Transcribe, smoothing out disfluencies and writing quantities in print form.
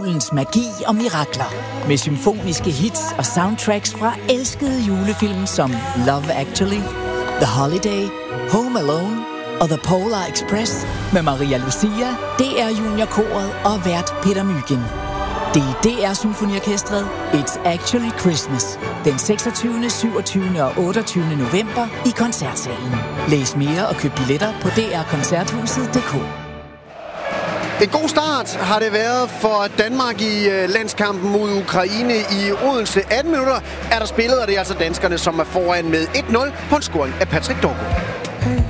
julens magi og mirakler. Med symfoniske hits og soundtracks fra elskede julefilm som Love Actually, The Holiday, Home Alone og The Polar Express med Maria Lucia, DR Juniorkoret og vært Peter Mygind. Det er DR Symfoniorkestret It's Actually Christmas den 26., 27. og 28. november i Koncertsalen. Læs mere og køb billetter på drkoncerthuset.dk. En god start har det været for Danmark i landskampen mod Ukraine i Odense. 18 minutter er der spillet, og det er altså danskerne, som er foran med 1-0 på en scoring af Patrick Dorgo.